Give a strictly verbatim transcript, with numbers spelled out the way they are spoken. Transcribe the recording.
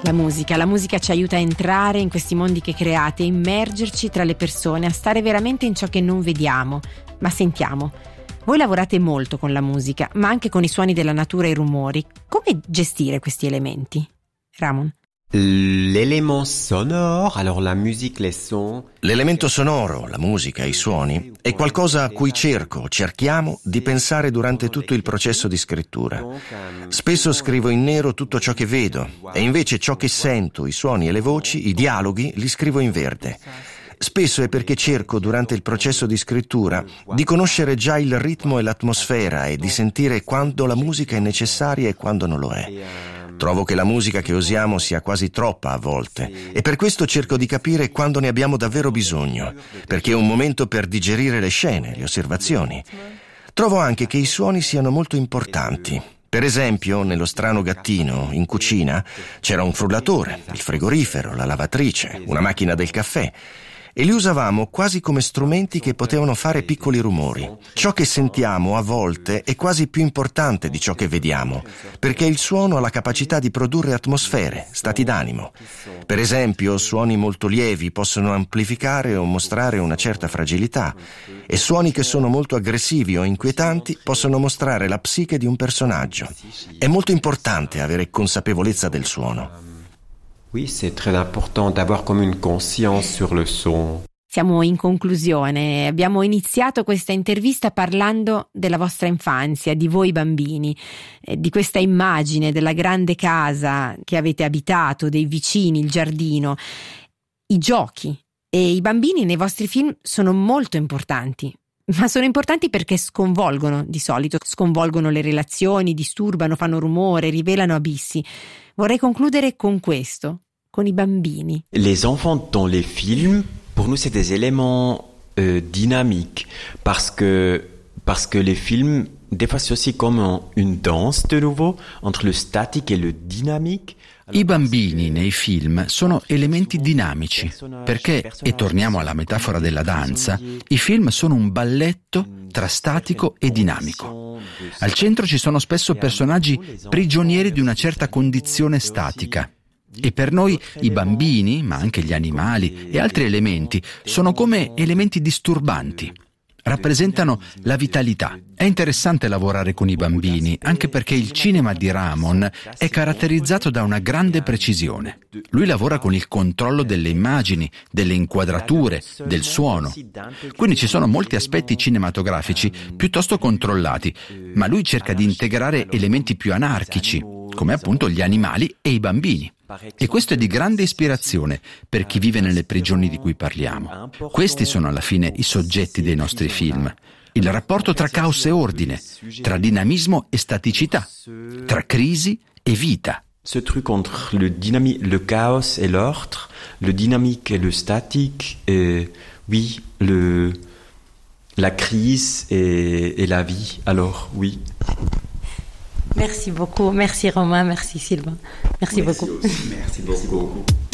La musica, la musica ci aiuta a entrare in questi mondi che create, a immergerci tra le persone, a stare veramente in ciò che non vediamo, ma sentiamo. Voi lavorate molto con la musica, ma anche con i suoni della natura e i rumori. Come gestire questi elementi? Ramon? L'élément sonore, alors la musique, les sons. L'elemento sonoro, la musica, i suoni, è qualcosa a cui cerco, cerchiamo di pensare durante tutto il processo di scrittura. Spesso scrivo in nero tutto ciò che vedo e invece ciò che sento, i suoni e le voci, i dialoghi, li scrivo in verde. Spesso è perché cerco durante il processo di scrittura di conoscere già il ritmo e l'atmosfera e di sentire quando la musica è necessaria e quando non lo è. Trovo che la musica che usiamo sia quasi troppa a volte e per questo cerco di capire quando ne abbiamo davvero bisogno, perché è un momento per digerire le scene, le osservazioni. Trovo anche che i suoni siano molto importanti. Per esempio, nello Strano gattino, in cucina, c'era un frullatore, il frigorifero, la lavatrice, una macchina del caffè. E li usavamo quasi come strumenti che potevano fare piccoli rumori. Ciò che sentiamo a volte è quasi più importante di ciò che vediamo, perché il suono ha la capacità di produrre atmosfere, stati d'animo. Per esempio, suoni molto lievi possono amplificare o mostrare una certa fragilità, e suoni che sono molto aggressivi o inquietanti possono mostrare la psiche di un personaggio. È molto importante avere consapevolezza del suono. Oui, c'est très important d'avoir comme une conscience sur le son. Siamo in conclusione. Abbiamo iniziato questa intervista parlando della vostra infanzia, di voi bambini, eh, di questa immagine della grande casa che avete abitato, dei vicini, il giardino, i giochi. E i bambini nei vostri film sono molto importanti. Ma sono importanti perché sconvolgono di solito, sconvolgono le relazioni, disturbano, fanno rumore, rivelano abissi. Vorrei concludere con questo, con i bambini. Les enfants dans les films, pour nous, c'est des éléments euh, dynamiques parce que parce que les films, des fois, c'est aussi comme une danse de nouveau entre le statique et le dynamique. I bambini nei film sono elementi dinamici perché, e torniamo alla metafora della danza, i film sono un balletto tra statico e dinamico. Al centro ci sono spesso personaggi prigionieri di una certa condizione statica. E per noi i bambini, ma anche gli animali e altri elementi, sono come elementi disturbanti. Rappresentano la vitalità. È interessante lavorare con i bambini, anche perché il cinema di Ramon è caratterizzato da una grande precisione. Lui lavora con il controllo delle immagini, delle inquadrature, del suono. Quindi ci sono molti aspetti cinematografici piuttosto controllati, ma lui cerca di integrare elementi più anarchici, come appunto gli animali e i bambini. E questo è di grande ispirazione per chi vive nelle prigioni di cui parliamo. Questi sono alla fine i soggetti dei nostri film. Il rapporto tra caos e ordine, tra dinamismo e staticità, tra crisi e vita. Ce truc entre le dynami- le chaos et l'ordre, le dynamique et le statique, et oui, le la crise et, et la vie. Alors, oui. Merci beaucoup, merci Romain, merci Sylvain, merci, merci beaucoup. Aussi. Merci beaucoup.